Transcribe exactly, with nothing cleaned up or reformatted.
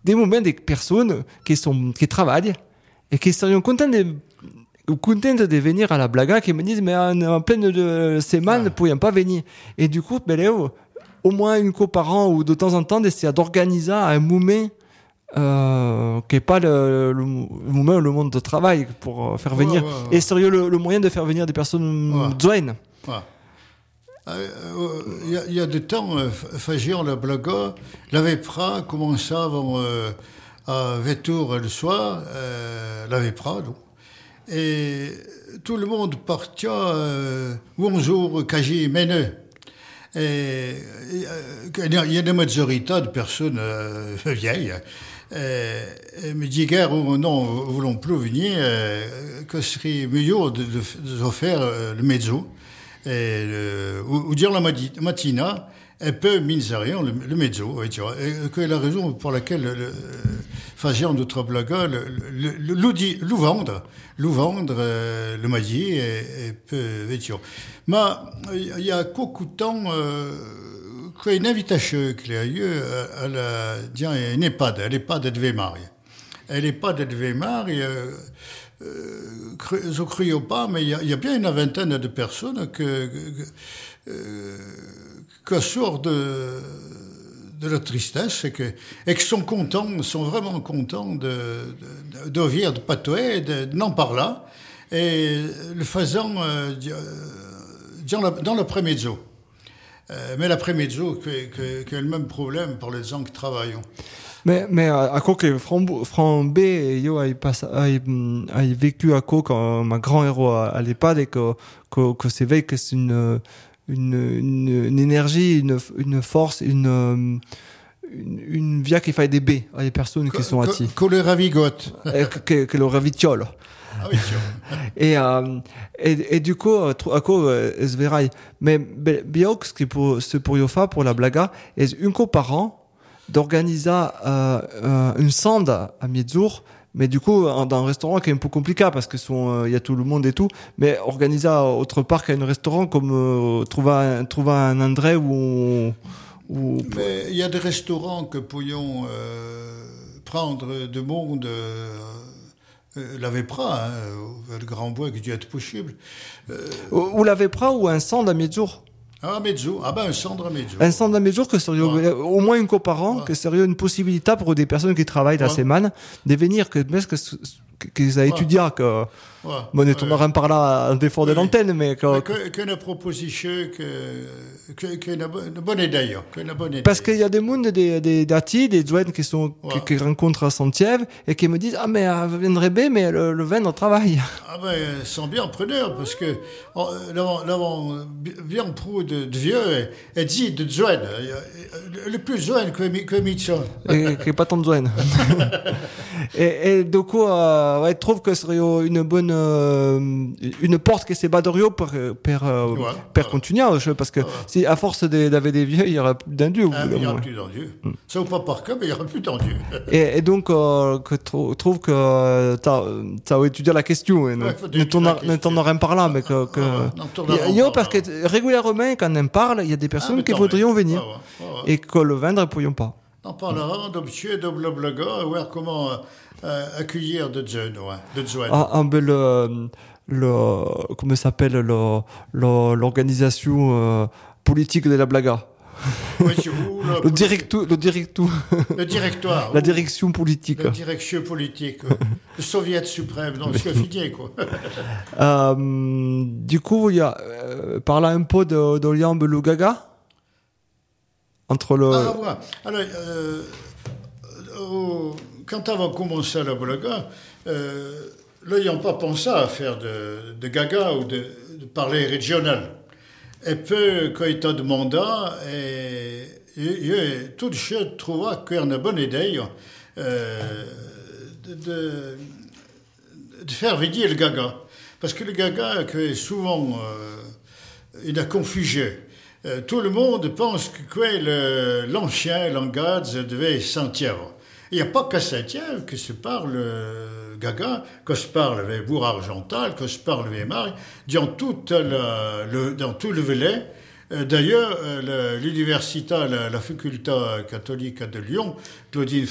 des moments des personnes qui sont qui travaillent et qui seraient contentes de contentes de venir à la blaga, qui me disent mais en, en pleine de semaine ne pouvions pas venir, et du coup ben là, au moins une fois par an ou de temps en temps d'essayer d'organiser un moment euh, qui n'est pas le, le, le moment le monde de travail pour faire venir, ouais, ouais, ouais. Et sérieux le, le moyen de faire venir des personnes ouais. jointes. Ouais. Il euh, euh, y, y a des temps, euh, Fagion, la blaga, la Vepra commençait avant euh, à Vétour le soir, euh, la Vepra, donc. Et tout le monde partait euh, onze jours, quasi meneux. Et il y a une majorité de personnes euh, vieilles euh, et me disent oh, non, nous ne voulons plus venir, euh, que ce serait mieux de, de, de faire euh, le mezzo. Et, euh, ou, ou dire la matina, et peu minzarion le, le mezzo, oui, tu vois, et que la raison pour laquelle le faisant d'autres blagues, le, le, le, le, le vendre, le vendre, euh, le maillet, et, et peu, oui, tu vois. Mais il y a beaucoup de temps, euh, qu'il y a une invitation qu'il y a eu à la, disons, une EHPAD, à l'EHPAD de Weimar. À l'EHPAD de Weimar, il y a, Euh, je ne crois pas, mais il y, y a bien une vingtaine de personnes que, que, euh, que sortent de, de la tristesse et, que, et qui sont contents, sont vraiment contents de, de, de vivre de patouer, de, de n'en parler, et le faisant euh, dans l'après-mezzo. Euh, mais l'après-mezzo, qui a le même problème pour les gens qui travaillent. Mais, mais à quoi que Fran B, yo, a, a vécu à quoi comme un grand héros à, à l'EHPAD et que, que, que c'est vrai que c'est une, une, une, une énergie, une, une force, une, une, une via qui fait des B à les personnes qui sont assis. Que le ravigote. Que, que le ravitiole. Ah oui, et, euh, et, et du coup, à quoi se verra. Mais bien que ce qui pour, ce pour Yofa, pour la blaga, est une fois par an, d'organiser euh, euh, une sande à Miedzour, mais du coup dans un restaurant qui est un peu compliqué parce que il euh, y a tout le monde et tout, mais organiser autre part qu'un restaurant comme euh, trouver un, trouver un endroit où où mais il y a des restaurants que pourrions euh, prendre de monde euh, euh, la Vepra, hein, le Grand Bois qui doit être possible, euh... ou, ou la Vepra ou un sande à Miedzour. Ah, mezzo. Ah ben, un centre à mezzo. Un centre à mezzo que serait ouais. au moins une fois par an, ouais. Que serait une possibilité pour des personnes qui travaillent ouais. La semaine de venir, que, que, que, que ça étudie, ouais. Que, ouais. Bon, on n'aura pas là en défaut de l'antenne, mais que, que, que une proposition, que, que, que une, bonne, une bonne idée, une bonne idée. Parce qu'il y a des mondes, des, des, des, des jeunes qui sont, ouais. qui, qui rencontrent à Santièvre et qui me disent, ah, mais, euh, viendrait bien, mais le, le vin, on travaille. Ah, ben, ils sont bien preneurs, parce que, là, là, bien pro de, de vieux, et dit de jeunes, le plus jeune que, que Mitchell. Et qui n'est pas tant de jeunes. et, et, du coup, euh, ouais, je trouve que ce serait une bonne, euh, une porte qui s'est badorio pour, pour, euh, ouais, pour ouais. Continuer, parce que ouais. Si à force de, d'avoir des vieux, il y aura plus d'indieux. Ah, il n'y aura plus d'indieux. Mm. Ça ou pas par cas, mais il n'y aura plus d'indieux. et, et donc, euh, que je trouve que tu as étudié la question, et ouais, ne, ne t'en aurais pas là, mais que, que ah, ouais, yo, parce que régulièrement, quand on en parle, il y a des personnes ah, qui voudraient venir ah, ouais, ouais, ouais. Et que le vendre ne pourrions pas. On parlera d'objet, de blablaga, voir comment euh, accueillir de jeunes, ouais, de jeunes. Ah, un peu le, le, comment ça s'appelle, le, le, l'organisation euh, politique de la blaga. Oui, où, le, directo, le, directo, le directoire. La où, direction politique. La direction politique. Le soviet suprême, donc c'est fini, quoi. euh, du coup, il y a, euh, parla un peu de, de Liam Belugaga. Entre le... Ah, voilà. Alors, euh, euh, quand on va commencer la blaga, euh, là, ils n'ont pas pensé à faire de, de gaga ou de, de parler régional. Et puis, quand ils ont demandé, tout de suite trouvé qu'il y a une bonne idée euh, de, de, de faire venir le gaga. Parce que le gaga, que souvent, euh, il a confugé. Euh, tout le monde pense que quoi, le, l'ancien langage devait Saint-Thierre. Il n'y a pas qu'à Saint-Thierre que se parle euh, gaga, que se parle avec Bourg-Argental, que se parle avec Marie, dans, toute la, le, dans tout le Velay. Euh, d'ailleurs, euh, l'université, la, la faculté catholique de Lyon, Claudine